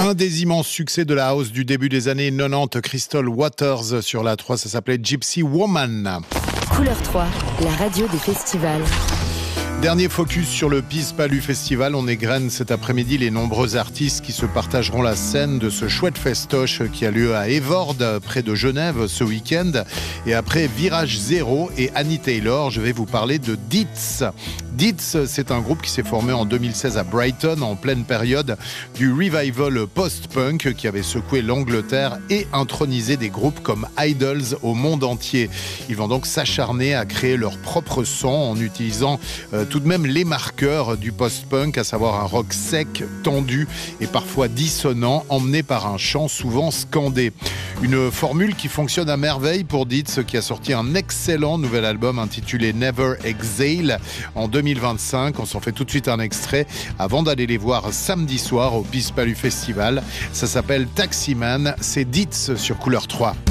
Un des immenses succès de la house du début des années 90, Crystal Waters sur la 3, ça s'appelait Gypsy Woman. Couleur 3, la radio des festivals. Dernier focus sur le Peace Palu Festival. On égrène cet après-midi les nombreux artistes qui se partageront la scène de ce chouette festoche qui a lieu à Évorde, près de Genève, ce week-end. Et après Virage Zéro et Annie Taylor, je vais vous parler de Deets. Deets, c'est un groupe qui s'est formé en 2016 à Brighton, en pleine période du revival post-punk qui avait secoué l'Angleterre et intronisé des groupes comme Idols au monde entier. Ils vont donc s'acharner à créer leur propre son en utilisant tout de même les marqueurs du post-punk, à savoir un rock sec, tendu et parfois dissonant, emmené par un chant souvent scandé. Une formule qui fonctionne à merveille pour Deets, qui a sorti un excellent nouvel album intitulé Never Exhale en 2025. On s'en fait tout de suite un extrait avant d'aller les voir samedi soir au Peace Palu Festival. Ça s'appelle Taximan, c'est Deets sur Couleur 3.